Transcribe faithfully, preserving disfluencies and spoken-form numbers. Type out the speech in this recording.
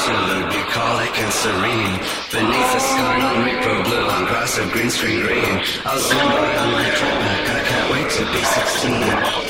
to look bucolic and serene. Beneath the sky on repro blue on grass of green screen green. I'll zoom by on my track back, I can't wait to be sixteen.